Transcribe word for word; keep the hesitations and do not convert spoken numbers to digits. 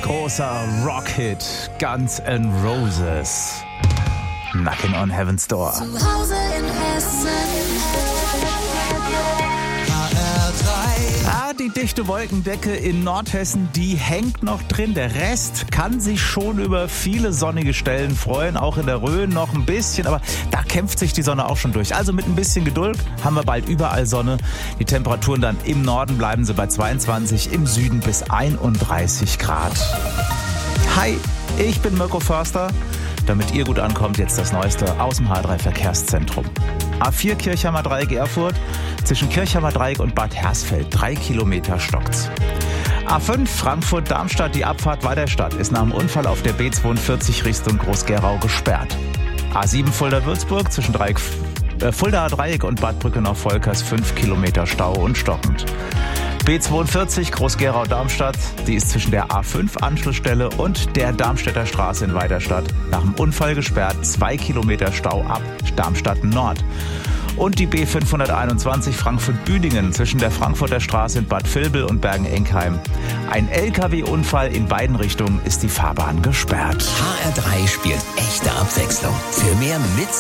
großer Rockhit, Guns N' Roses. Knocking on Heaven's Door. Zu Hause in Hessen. Ah, die dichte Wolkendecke in Nordhessen, die hängt noch drin. Der Rest kann sich schon über viele sonnige Stellen freuen, auch in der Rhön noch ein bisschen, aber da kämpft sich die Sonne auch schon durch. Also mit ein bisschen Geduld haben wir bald überall Sonne. Die Temperaturen dann im Norden bleiben sie bei zweiundzwanzig, im Süden bis einunddreißig Grad. Hi, ich bin Mirko Förster. Damit ihr gut ankommt, jetzt das Neueste aus dem H drei Verkehrszentrum. A vier Kirchheimer Dreieck Erfurt, zwischen Kirchheimer Dreieck und Bad Hersfeld, drei Kilometer stockt's. A fünf Frankfurt-Darmstadt, die Abfahrt Weiderstadt ist nach dem Unfall auf der B zweiundvierzig Richtung Groß-Gerau gesperrt. A sieben Fulda-Würzburg, zwischen Dreieck, äh, Fuldaer Dreieck und Bad Brückenau-Volkers, fünf Kilometer Stau und stockend. B zweiundvierzig Groß-Gerau-Darmstadt, die ist zwischen der A fünf Anschlussstelle und der Darmstädter Straße in Weiderstadt nach dem Unfall gesperrt, zwei Kilometer Stau ab Darmstadt Nord. Und die B fünfhunderteinundzwanzig Frankfurt-Büdingen zwischen der Frankfurter Straße in Bad Vilbel und Bergen-Enkheim. Ein L K W-Unfall in beiden Richtungen ist die Fahrbahn gesperrt. H R drei spielt echte Abwechslung. Für mehr mit